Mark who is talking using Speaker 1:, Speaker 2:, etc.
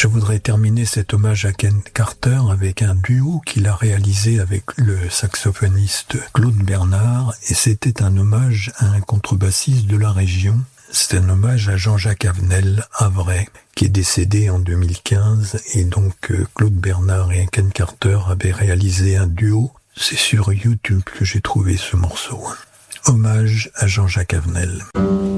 Speaker 1: Je voudrais terminer cet hommage à Ken Carter avec un duo qu'il a réalisé avec le saxophoniste Claude Bernard, et c'était un hommage à un contrebassiste de la région. C'est un hommage à Jean-Jacques Avenel, Havrais, qui est décédé en 2015, et donc Claude Bernard et Ken Carter avaient réalisé un duo. C'est sur YouTube que j'ai trouvé ce morceau. Hommage à Jean-Jacques Avenel.